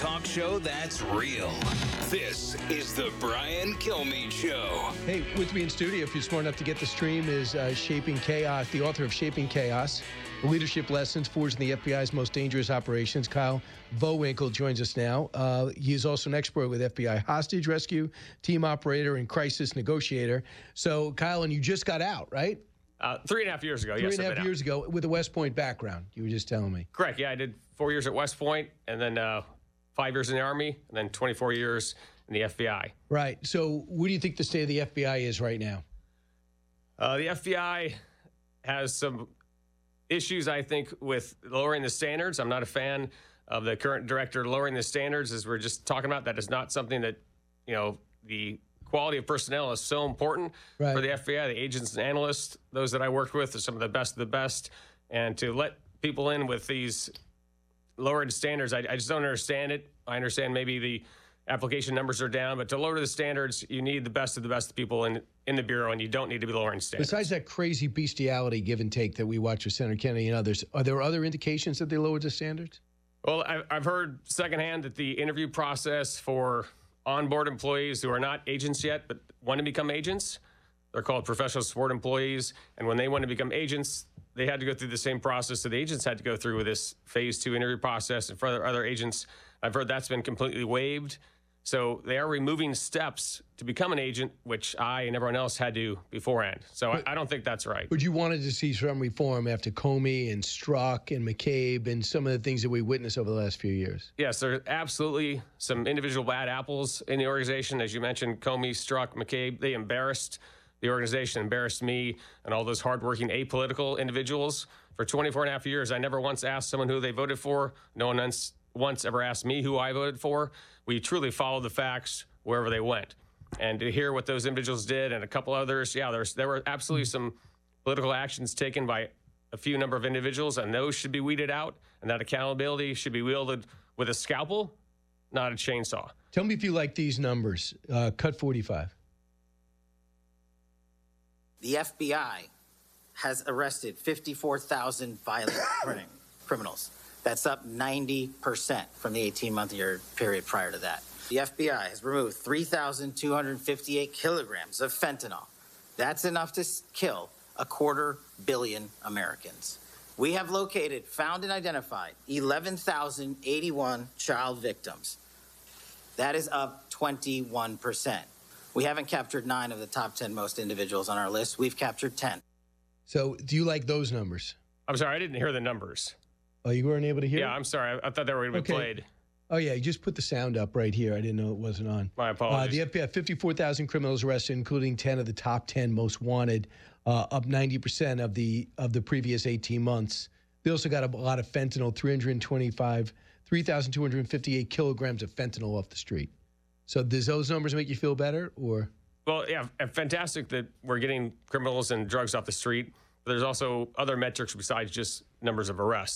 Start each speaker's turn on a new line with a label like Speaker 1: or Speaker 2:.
Speaker 1: talk show that's real. This is the Brian Kilmeade Show.
Speaker 2: Hey, with me in studio, if you're smart enough to get the stream, is Shaping Chaos, the author of Shaping Chaos, Leadership Lessons Forged in the FBI's Most Dangerous Operations. Kyle Vohwinkel joins us now. He is also an expert with FBI hostage rescue, team operator, and crisis negotiator. So, Kyle, and you just got out, right?
Speaker 3: 3.5 years ago,
Speaker 2: yes. 3.5 years ago with a West Point background, you were just telling me.
Speaker 3: Correct, yeah. I did 4 years at West Point, and then 5 years in the Army, and then 24 years in the FBI.
Speaker 2: Right. So what do you think the state of the FBI is right now?
Speaker 3: The FBI has some issues, I think, with lowering the standards. I'm not a fan of the current director lowering the standards, as we're just talking about. That is not something that, the quality of personnel is so important for the FBI. The agents and analysts, those that I worked with, are some of the best of the best. And to let people in with these lowered standards, I just don't understand it. I understand maybe the application numbers are down, but to lower the standards, you need the best of the best people in the Bureau, and you don't need to be lowering standards.
Speaker 2: Besides that crazy bestiality give and take that we watch with Senator Kennedy and others, are there other indications that they lowered the standards?
Speaker 3: Well, I've heard secondhand that the interview process for onboard employees who are not agents yet but want to become agents, they're called professional support employees, and when they want to become agents, they had to go through the same process that the agents had to go through with this phase 2 interview process. And for other agents, I've heard that's been completely waived. So they are removing steps to become an agent, which I and everyone else had to beforehand. So I don't think that's right.
Speaker 2: But you wanted to see some reform after Comey and Strzok and McCabe and some of the things that we witnessed over the last few years.
Speaker 3: Yes, there are absolutely some individual bad apples in the organization. As you mentioned, Comey, Strzok, McCabe, they embarrassed the organization, embarrassed me and all those hardworking, apolitical individuals. For 24 and a half years, I never once asked someone who they voted for. No one once ever asked me who I voted for. We truly followed the facts wherever they went. And to hear what those individuals did and a couple others, there were absolutely some political actions taken by a few number of individuals, and those should be weeded out, and that accountability should be wielded with a scalpel, not a chainsaw.
Speaker 2: Tell me if you like these numbers. Cut 45.
Speaker 4: The FBI has arrested 54,000 violent criminals. That's up 90% from the 18-month year period prior to that. The FBI has removed 3,258 kilograms of fentanyl. That's enough to kill 250 million Americans. We have located, found, and identified 11,081 child victims. That is up 21%. We haven't captured 9 of the top 10 most individuals on our list. We've captured 10.
Speaker 2: So do you like those numbers?
Speaker 3: I'm sorry, I didn't hear the numbers.
Speaker 2: Oh, you weren't able to hear?
Speaker 3: Yeah, I'm sorry. I thought they were going to be played.
Speaker 2: Oh, yeah, you just put the sound up right here. I didn't know it wasn't on.
Speaker 3: My apologies.
Speaker 2: The FBI, 54,000 criminals arrested, including 10 of the top 10 most wanted, up 90% of the previous 18 months. They also got a lot of fentanyl, 3,258 kilograms of fentanyl off the street. So does those numbers make you feel better, or?
Speaker 3: Well, yeah, fantastic that we're getting criminals and drugs off the street. But there's also other metrics besides just numbers of arrests.